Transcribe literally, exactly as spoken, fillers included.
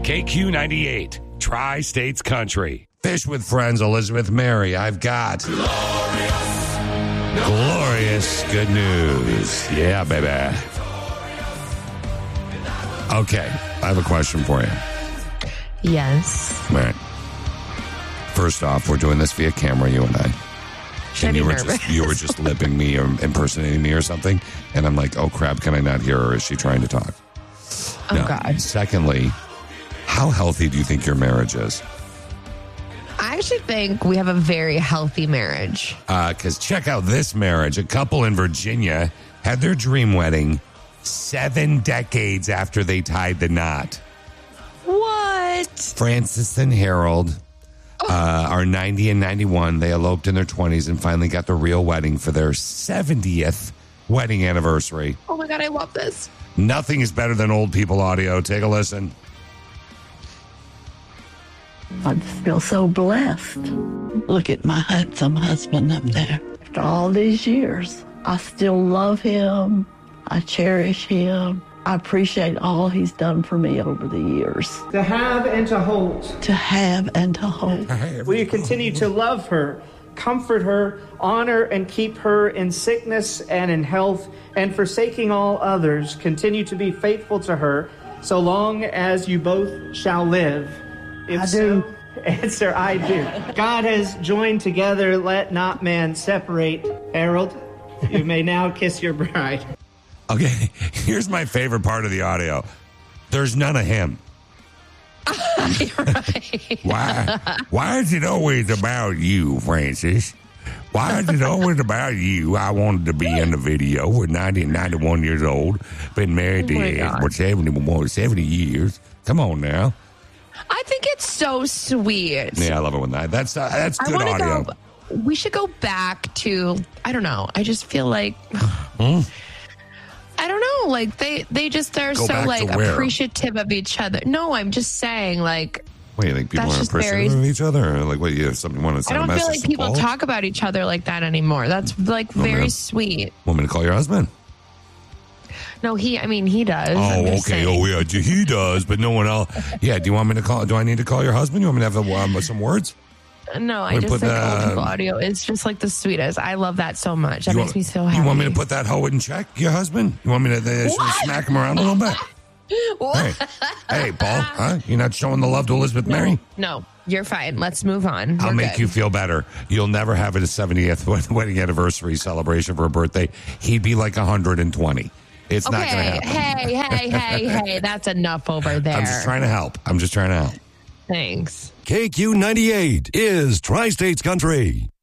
K Q ninety-eight, Tri-States Country. Fish with Friends, Elizabeth Mary. I've got glorious, glorious good news. Yeah, baby. Okay, I have a question for you. Yes. All right. First off, we're doing this via camera, you and I. Should and I you be were nervous? just you were just lipping me or impersonating me or something, and I'm like, oh crap, can I not hear her? Is she trying to talk? Oh, No. God. Secondly, how healthy do you think your marriage is? I actually think we have a very healthy marriage. Because uh, check out this marriage. A couple in Virginia had their dream wedding seven decades after they tied the knot. What? Francis and Harold uh, are ninety and ninety-one. They eloped in their twenties and finally got the real wedding for their seventieth wedding anniversary. Oh, my God, I love this. Nothing is better than old people audio. Take a listen. I just feel so blessed. Look at my handsome husband up there. After all these years, I still love him. I cherish him. I appreciate all he's done for me over the years. To have and to hold. To have and to hold. Will you continue to love her, comfort her, honor and keep her in sickness and in health, and forsaking all others, continue to be faithful to her, so long as you both shall live? If I so, do. Answer, I do. God has joined together, let not man separate. Harold, you may now kiss your bride. Okay, here's my favorite part of the audio. There's none of him. Right. Why? Why is it always about you, Francis? Why is it always about you? I wanted to be in the video. We're ninety, ninety-one years old. Been married Oh my to God. for seventy, seventy years. Come on now. I think it's so sweet. Yeah, I love it when that. That's uh, that's I good want audio. to go. We should go back to. I don't know. I just feel like. Hmm? I don't know. Like they, they just they're Go so back like to where? appreciative of each other. No, I'm just saying like. Wait, you think people That's are just appreciative very- of each other? Or like, what, you have something want to I send a don't message feel like to people Paul? talk about each other like that anymore. That's like very man. sweet. Want me to call your husband? No, he. I mean, he does. Oh, I'm just okay. saying. Oh, yeah, he does, but no one else. Yeah, do you want me to call? Do I need to call your husband? You want me to have a, um, some words? No, I Wait, just put think the- old people audio is just like the sweetest. I love that so much. That You makes want, me so happy. You want me to put that hoe in check, your husband? You want me to uh, should we smack him around a little bit? Hey, hey, Paul, huh? You're not showing the love to Elizabeth Mary? No, you're fine. Let's move on. I'll We're make good. you feel better. You'll never have a seventieth wedding anniversary celebration for a birthday. He'd be like one hundred twenty. It's not going to Okay, happen. hey, hey, hey, hey. That's enough over there. I'm just trying to help. I'm just trying to help. Thanks. K Q ninety-eight is Tri-States Country.